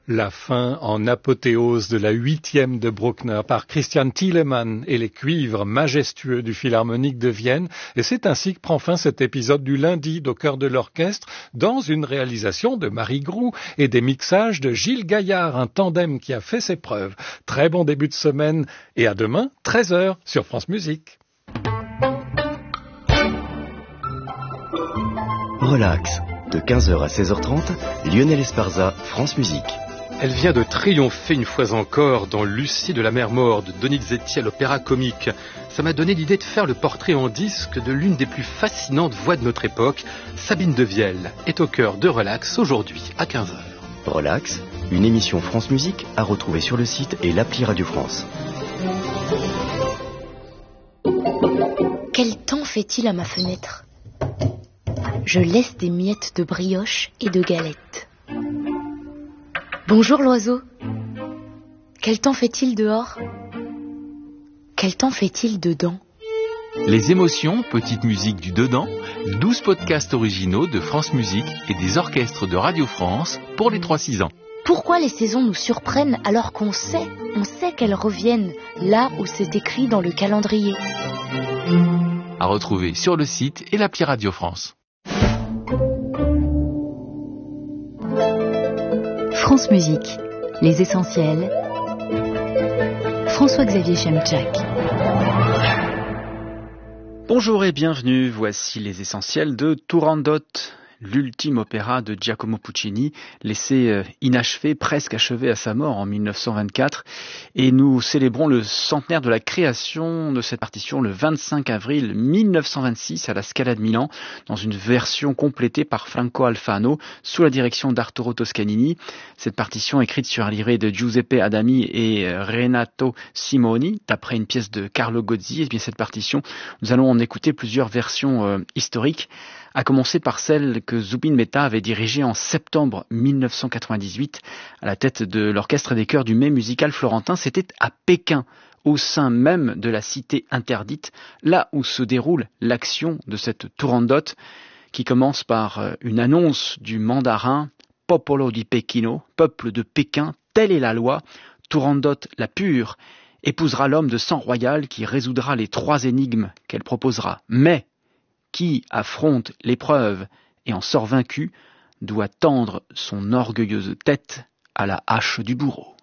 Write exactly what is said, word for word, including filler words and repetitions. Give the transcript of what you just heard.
La fin en apothéose de la huitième de Bruckner par Christian Thielemann et les cuivres majestueux du Philharmonique de Vienne. Et c'est ainsi que prend fin cet épisode du lundi d'Au cœur de l'orchestre dans une réalisation de Marie Groux et des mixages de Gilles Gaillard, un tandem qui a fait ses preuves. Très bon début de semaine et à demain, treize heures sur France Musique. Relax, de quinze heures à seize heures trente, Lionel Esparza, France Musique. Elle vient de triompher une fois encore dans Lucie de la mer morte de Donizetti à l'opéra comique. Ça m'a donné l'idée de faire le portrait en disque de l'une des plus fascinantes voix de notre époque. Sabine Devielle est au cœur de Relax aujourd'hui à quinze heures. Relax, une émission France Musique à retrouver sur le site et l'appli Radio France. Quel temps fait-il à ma fenêtre ? Je laisse des miettes de brioche et de galettes. Bonjour l'oiseau. Quel temps fait-il dehors ? Quel temps fait-il dedans ? Les émotions, petite musique du dedans, douze podcasts originaux de France Musique et des orchestres de Radio France pour les trois six ans. Pourquoi les saisons nous surprennent alors qu'on sait, on sait qu'elles reviennent là où c'est écrit dans le calendrier ? À retrouver sur le site et l'appli Radio France. France Musique, les essentiels. François-Xavier Chemchak. Bonjour et bienvenue, voici les essentiels de Turandot, l'ultime opéra de Giacomo Puccini, laissé inachevé, presque achevé à sa mort en mille neuf cent vingt-quatre. Et nous célébrons le centenaire de la création de cette partition le vingt-cinq avril mille neuf cent vingt-six à la Scala de Milan, dans une version complétée par Franco Alfano, sous la direction d'Arturo Toscanini. Cette partition, écrite sur un livret de Giuseppe Adami et Renato Simoni, d'après une pièce de Carlo Gozzi, et bien cette partition, nous allons en écouter plusieurs versions euh, historiques, à commencer par celle que Zubin Mehta avait dirigée en septembre mille neuf cent quatre-vingt-dix-huit à la tête de l'orchestre des chœurs du Mai musical florentin. C'était à Pékin, au sein même de la cité interdite, là où se déroule l'action de cette Turandot, qui commence par une annonce du mandarin « Popolo di Pechino », peuple de Pékin, telle est la loi, Turandot la pure épousera l'homme de sang royal qui résoudra les trois énigmes qu'elle proposera. Mais qui affronte l'épreuve et en sort vaincu, doit tendre son orgueilleuse tête à la hache du bourreau.